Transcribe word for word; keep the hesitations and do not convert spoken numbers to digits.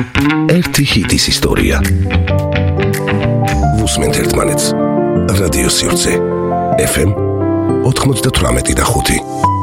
ერთი ჰიტის ისტორია. ვუსმენთ ერთმანეთს. რადიო სივრცე. ეფ ემ ოთხმოცდათვრამეტი და ხუთი.